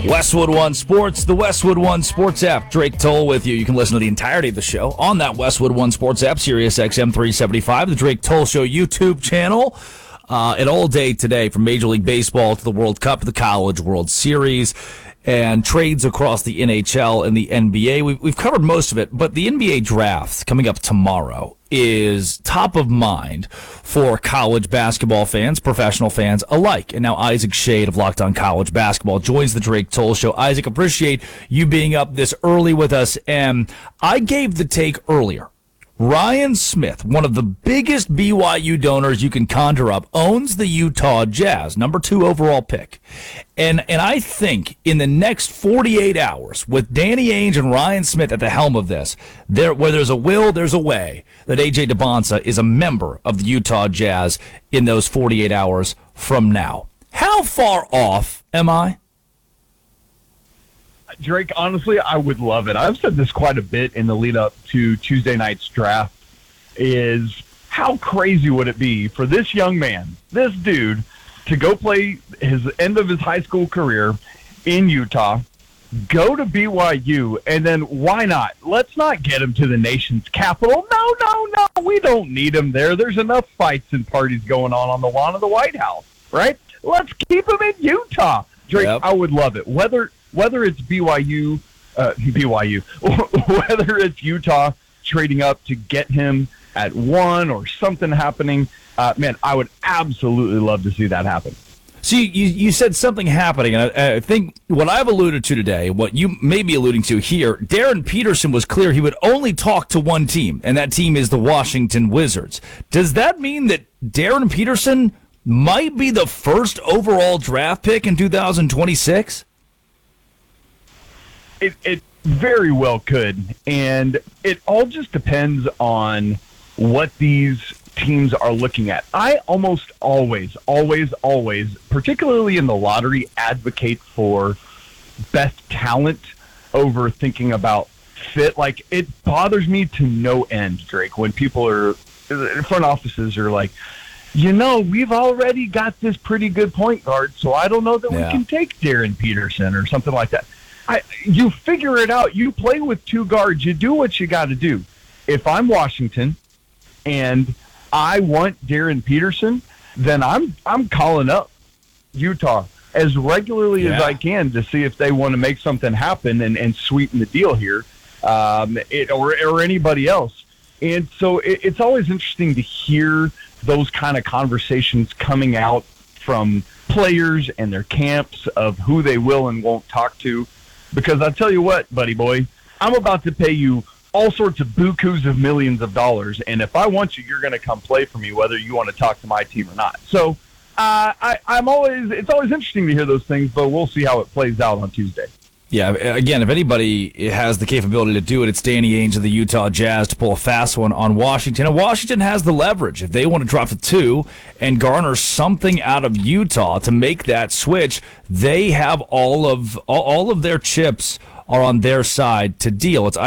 Westwood One Sports, the Westwood One Sports app. Drake Toll with you. You can listen to the entirety of the show on that Westwood One Sports app, Sirius XM 375, the Drake Toll Show YouTube channel. And all day today, from Major League Baseball to the World Cup to the College World Series and trades across the NHL and the NBA. We've covered most of it, but the NBA draft coming up tomorrow is top of mind for college basketball fans, professional fans alike. And now Isaac Shade of Locked On College Basketball joins the Drake Toll Show. Isaac, appreciate you being up this early with us. And I gave the take earlier. Ryan Smith, one of the biggest BYU donors you can conjure up, owns the Utah Jazz, number 2 overall pick. And I think in the next 48 hours, with Danny Ainge and Ryan Smith at the helm of this, where there's a will, there's a way that A.J. DeBonsa is a member of the Utah Jazz in those 48 hours from now. How far off am I? Drake, honestly, I would love it. I've said this quite a bit in the lead up to Tuesday night's draft, is how crazy would it be for this young man, this dude, to go play his end of his high school career in Utah, go to BYU, and then why not? Let's not get him to the nation's capital. No, we don't need him there. There's enough fights and parties going on the lawn of the White House, right? Let's keep him in Utah. Drake, yep. I would love it. Whether it's BYU, whether it's Utah trading up to get him at 1 or something happening, man, I would absolutely love to see that happen. See, you said something happening, and I think what I've alluded to today, what you may be alluding to here, Darren Peterson was clear he would only talk to one team, and that team is the Washington Wizards. Does that mean that Darren Peterson might be the first overall draft pick in 2026? It very well could, and it all just depends on what these teams are looking at. I almost always, particularly in the lottery, advocate for best talent over thinking about fit. Like, it bothers me to no end, Drake, when people are, front offices are like, we've already got this pretty good point guard, so I don't know that we can take Darren Peterson or something like that. You figure it out. You play with 2 guards. You do what you got to do. If I'm Washington and I want Darren Peterson, then I'm calling up Utah as regularly as I can to see if they want to make something happen and sweeten the deal here, or anybody else. And so it's always interesting to hear those kind of conversations coming out from players and their camps of who they will and won't talk to. Because I tell you what, buddy boy, I'm about to pay you all sorts of bukus of millions of dollars, and if I want you, you're going to come play for me, whether you want to talk to my team or not. So it's always interesting to hear those things, but we'll see how it plays out on Tuesday. Yeah, again, if anybody has the capability to do it, it's Danny Ainge of the Utah Jazz to pull a fast one on Washington. And Washington has the leverage. If they want to drop to 2 and garner something out of Utah to make that switch, they have all of their chips are on their side to deal. It's